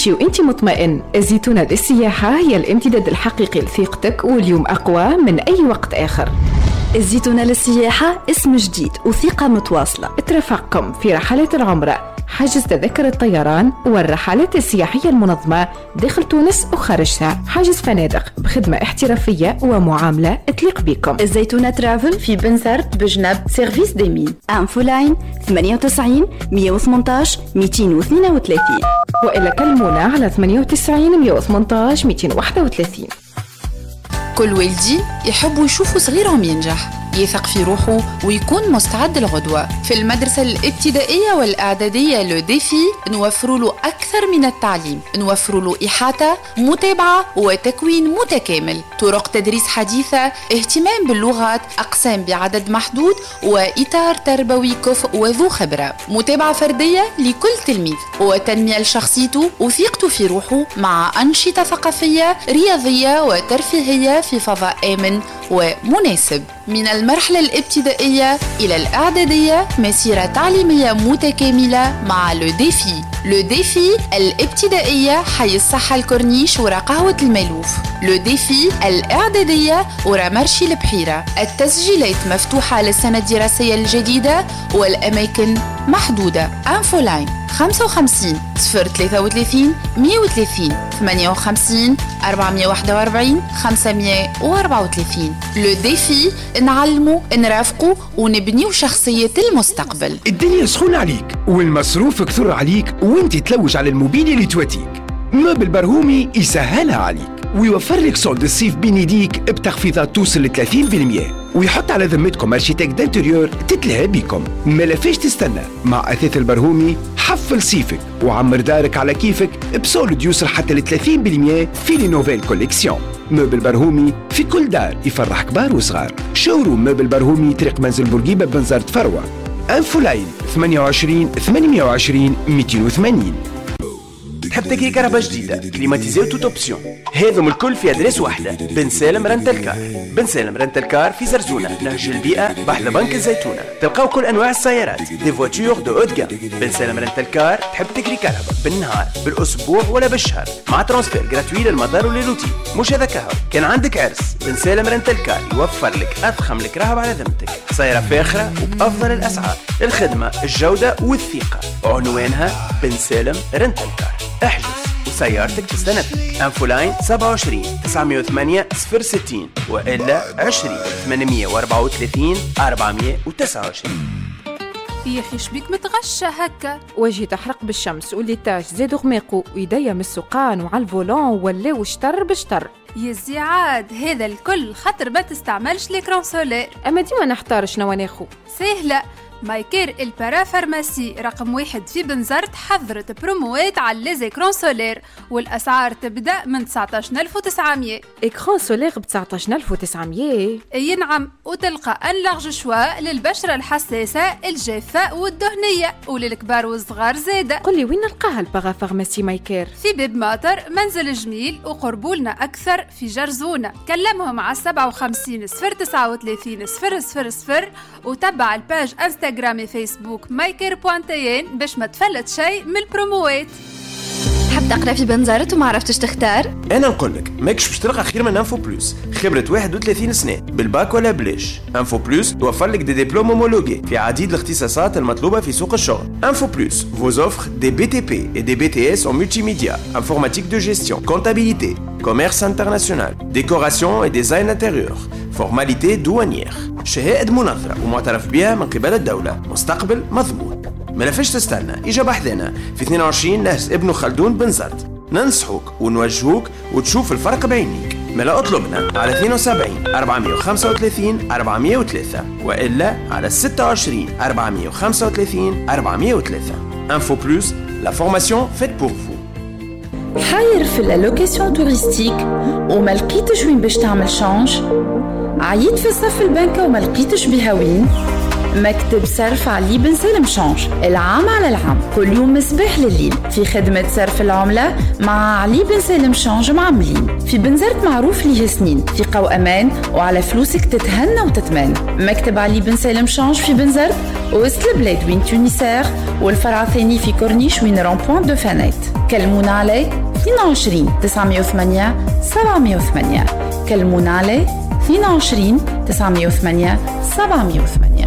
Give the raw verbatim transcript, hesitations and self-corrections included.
تمشي وانت مطمئن. الزيتونة للسياحة هي الامتداد الحقيقي لثقتك، واليوم أقوى من أي وقت آخر. الزيتونة للسياحة اسم جديد وثقة متواصلة. ترافقكم في رحلات العمرة، حجز تذكرة الطيران والرحلات السياحية المنظمة داخل تونس وخارجها، حجز فنادق بخدمة احترافية ومعاملة تليق بكم. الزيتونة ترافل في بنزرت بجنب سيرفيس ديمين. انفو لاين ثمانية وتسعين مية وثمانية عشر مئتين واثنين وثلاثين، وإلا كلمونا على ثمانية وتسعين مية وثمانية عشر مئتين وواحد وثلاثين. كل والدي يحب يشوف صغيرهم ينجح، يثق في روحه ويكون مستعد للغدوة. في المدرسة الابتدائية والإعدادية لو ديفي نوفر له أكثر من التعليم، نوفر له إحاطة، متابعة وتكوين متكامل، طرق تدريس حديثة، اهتمام باللغات، أقسام بعدد محدود، وإطار تربوي كفء وذو خبرة، متابعة فردية لكل تلميذ، وتنمية لشخصيته وثقته في روحه، مع أنشطة ثقافية رياضية وترفيهية في فضاء آمن ومناسب. من المرحلة الابتدائية إلى الإعدادية مسيرة تعليمية متكاملة مع لو ديفي. لو ديفي الابتدائية حي الصحة الكورنيش ورا قهوة المالوف، لو ديفي الإعدادية ورا مرشي البحيرة. التسجيلات مفتوحة للسنة الدراسية الجديدة والأماكن محدودة. انفو لاين خمسة وخمسين صفر ثلاثة وثلاثين مية وثلاثين ثمانية وخمسين أربعمية وواحد وأربعين خمسمية وأربعة وثلاثين. لو ديفي نعلمو نرافقو ونبنيو شخصية المستقبل. الدنيا سخونة عليك والمصروف كثر عليك وانت تلوج على الموبيل اللي تواتيك. مبل برهومي يسهلها عليك ويوفر لك صولد الصيف بين يديك بتخفيضات توصل ل ثلاثين بالمئة، ويحط على ذمتكم ارشيتكت دانتيريور تتلهى بكم. ما لافاش تستنى، مع اثاث البرهومي حفل صيفك وعمر دارك على كيفك بصولد يوصل حتى ل ثلاثين بالمئة في لي نوفيل كوليكسيون. مبل برهومي في كل دار يفرح كبار وصغار. شوروم مبل برهومي طريق منزل بورقيبة بنزرت فروة. انفو لاين ثمانية وعشرين ثمانمية وعشرين مئتين وثمانين. تحب تكري كهرباء جديدة كليماتيزي وتوت اوبسيون، هذم الكل في ادريس واحدة. بن سالم رنتل كار. بن سالم رنتل كار في زرزونة نهج البيئة بحذا بنك الزيتونة. تلقاو كل انواع السيارات، دي فواتور دو اود جام. بن سالم رنتل كار تحب تكري كهرباء بالنهار بالاسبوع ولا بالشهر، مع ترانسفير جراتوي للمدار وللروتين. مش هذا كهو، كان عندك عرس بن سالم رنتل كار يوفر لك اضخم الكراهب على ذمتك، سيارة فاخرة وبافضل الاسعار، الخدمة الجودة والثقة. عنوانها بن سالم رنتل كار. احجز وسيارتك تستنفذك. انفو لاين سبعة وعشرين تسعمية وثمانية صفر ستين والا عشرين ثمانمية وأربعة وثلاثين أربعمية وتسعة وعشرين. يا اخي شبيك متغشى هكا؟ وجهي تحرق بالشمس والليتاج زادوا غماقو ويديا من السقان وعلى الفولون ولاو شطر بشطر. يا زيعاد هذا الكل خاطر ما تستعملش ليكران سولير. اما ديما نحتار شنو ناخو. سهله، مايكير البارا فارماسي رقم واحد في بنزرت حضرت بروموات على ليزيكرون سولير، والأسعار تبدأ من تسعطاش ألف وتسعمية. إكران سولير ب تسعطاش ألف وتسعمية؟ أي نعم، وتلقى أن لارج شوا للبشرة الحساسة الجافة والدهنية وللكبار والصغار زادة. قل لي وين نلقاها البارا فارماسي مايكير؟ في باب ماطر منزل جميل، وقربولنا أكثر في جرزونة. كلمهم على سبعة وخمسين صفر تسعة وثلاثين صفر صفر صفر وتبع الباج انستغرام انستغرامي فيسبوك مايكير بوانتين باش ما تفلت شيء من البروموات. تحب تقرا في بنزرت وما عرفتش تختار؟ انا نقول لك ماكش باش تلقى خير من انفو بلوس. خبره واحد وثلاثين سنه بالباك ولا بلاش. انفو بلوس توفر لك دي ديبلوم هومولوجي في عديد الاختصاصات المطلوبه في سوق الشغل. انفو بلوس vous offre des B T P et des B T S en multimédia, informatique de gestion, comptabilité, commerce international, décoration et design intérieur, formalité douanière. شهادة منظرة ومعترف بها من قبل الدولة، مستقبل مضمون. ما لفش تستنى، إجا بحثنا في اثنين وعشرين نهج ابن خلدون بنزرت. ننصحوك ونوجهوك وتشوف الفرق بعينيك. ملا اطلبنا على اثنين وسبعين أربعمية وخمسة وثلاثين أربعمية وثلاثة وإلا على ستة وعشرين أربعمية وخمسة وثلاثين أربعمية وثلاثة. Info Plus, la formation faite pour vous. حاير في اللوكاسيون توريستيك وما لقيتش وين باش تعمل شانج؟ عييت في صف البنكة وما لقيتش بها وين؟ مكتب صرف علي بن سالم شانج، العام على العام، كل يوم مصباح لليل في خدمة صرف العملة مع علي بن سالم شانج معملين. في بنزرت معروف ليه سنين، ثقة وأمان، وعلى فلوسك تتهنى وتتمان. مكتب علي بن سالم شانج في بنزرت وسط البلاد وين تونسير، والفرع الثاني في كورنيش وين رامبوان دو فانيت. كلمونا عليه اثنين وعشرين تسعمية وثمانية سبعمية وثمانية. كلمونا عليه اثنين وعشرين تسعمية وثمانية سبعمية وثمانية.